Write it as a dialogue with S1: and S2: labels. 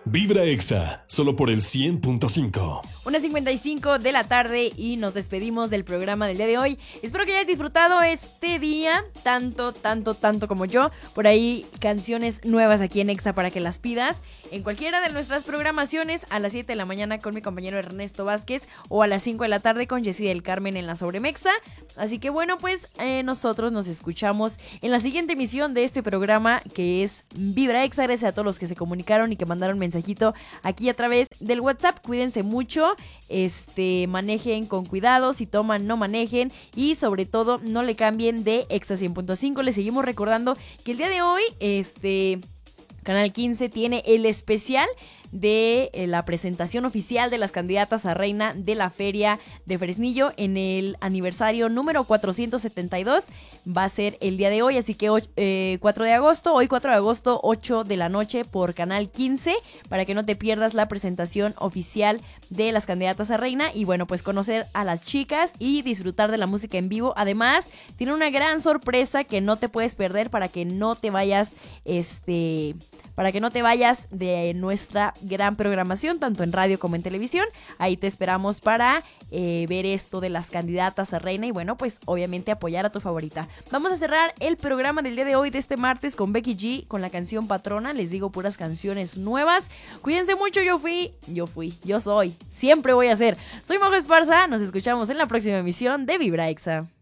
S1: Vibra Exa, solo por el 100.5.
S2: 1:55 de la tarde y nos despedimos del programa del día de hoy. Espero que hayas disfrutado este día, tanto como yo. Por ahí canciones nuevas aquí en Exa para que las pidas en cualquiera de nuestras programaciones a las 7 de la mañana con mi compañero Ernesto Vázquez o a las 5 de la tarde con Jessy del Carmen en la Sobremexa. Así que bueno, pues nosotros nos escuchamos en la siguiente emisión de este programa que es Vibra Exa. Gracias a todos los que se comunicaron y que mandaron mensajito aquí a través del WhatsApp. Cuídense mucho. Manejen con cuidado, si toman no manejen y sobre todo no le cambien de Exa 100.5. Les seguimos recordando que el día de hoy Canal 15 tiene el especial de la presentación oficial de las candidatas a reina de la Feria de Fresnillo en el aniversario número 472. Va a ser el día de hoy, así que 4 de agosto, 8 de la noche por Canal 15, para que no te pierdas la presentación oficial de las candidatas a reina y bueno, pues conocer a las chicas y disfrutar de la música en vivo. Además, tiene una gran sorpresa que no te puedes perder para que no te vayas, de nuestra gran programación, tanto en radio como en televisión. Ahí te esperamos para ver esto de las candidatas a reina y bueno, pues obviamente apoyar a tu favorita. Vamos a cerrar el programa del día de hoy, de este martes, con Becky G, con la canción Patrona. Les digo, puras canciones nuevas. Cuídense mucho, yo soy, siempre voy a ser. Soy Majo Esparza, nos escuchamos en la próxima emisión de Vibra Exa.